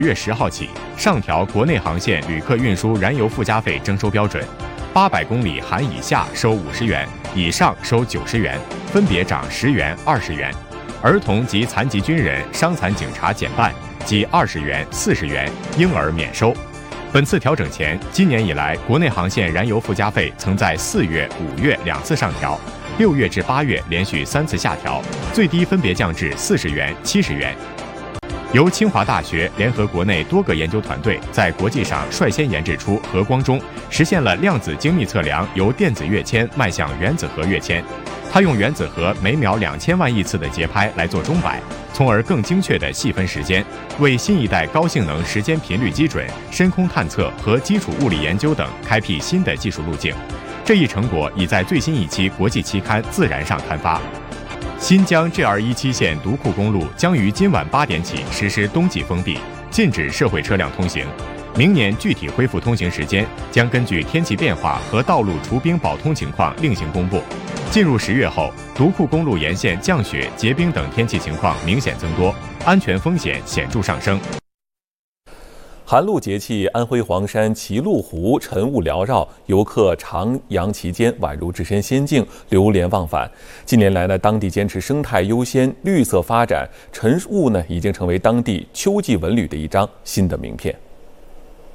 月10号起上调国内航线旅客运输燃油附加费征收标准，800公里含以下收50元，以上收90元，分别涨10元、20元。儿童及残疾军人、伤残警察减半，即20元、40元，婴儿免收。本次调整前，今年以来，国内航线燃油附加费曾在4月、5月2次上调，6月至8月连续3次下调，最低分别降至40元、70元。由清华大学联合国内多个研究团队，在国际上率先研制出核光中，实现了量子精密测量由电子跃迁迈向原子核跃迁。它用原子核每秒2000万亿次的节拍来做钟摆，从而更精确地细分时间，为新一代高性能时间频率基准、深空探测和基础物理研究等开辟新的技术路径。这一成果已在最新一期国际期刊《自然》上刊发。新疆 GR17线独库公路将于今晚8点起实施冬季封闭，禁止社会车辆通行。明年具体恢复通行时间将根据天气变化和道路除冰保通情况另行公布。进入10月后，独库公路沿线降雪、结冰等天气情况明显增多，安全风险显著上升。 寒露节气，安徽黄山齐麓湖晨雾缭绕，游客徜徉其间，宛如置身仙境，流连忘返。近年来呢，当地坚持生态优先、绿色发展，晨雾呢已经成为当地秋季文旅的一张新的名片。